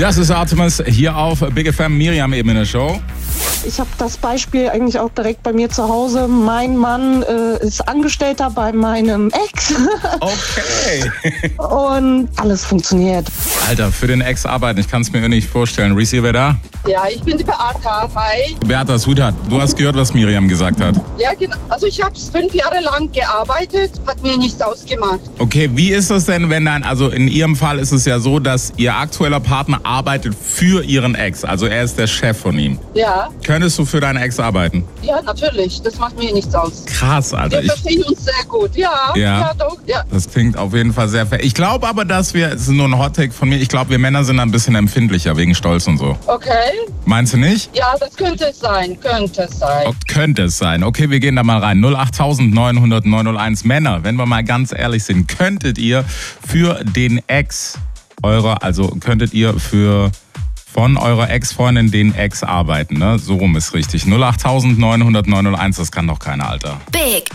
Das ist Artemis hier auf Big FM. Miriam eben in der Show. Ich habe das Beispiel eigentlich auch direkt bei mir zu Hause. Mein Mann ist Angestellter bei meinem Ex. Okay. Und alles funktioniert. Alter, für den Ex arbeiten, ich kann es mir nicht vorstellen. Reese, wer da? Ja, ich bin die Beata. Hi. Beata, Sweetheart, du hast gehört, was Miriam gesagt hat. Ja, genau. Also ich habe 5 Jahre lang gearbeitet, hat mir nichts ausgemacht. Okay, wie ist das denn, wenn dann, also in Ihrem Fall ist es ja so, dass Ihr aktueller Partner arbeitet für Ihren Ex, also er ist der Chef von ihm. Ja. Könntest du für deinen Ex arbeiten? Ja, natürlich. Das macht mir nichts aus. Krass, Alter. Wir verstehen uns sehr gut. Ja, doch. Ja. Das klingt auf jeden Fall sehr fair. Ich glaube aber, dass es ist nur ein Hot-Take von mir, ich glaube, wir Männer sind ein bisschen empfindlicher wegen Stolz und so. Okay. Meinst du nicht? Ja, das könnte es sein. Könnte es sein. Okay, wir gehen da mal rein. 08900 901 Männer, wenn wir mal ganz ehrlich sind, könntet ihr für den Ex von eurer Ex-Freundin den Ex arbeiten, ne? So rum ist richtig. 08900 901, das kann doch keiner, Alter. Big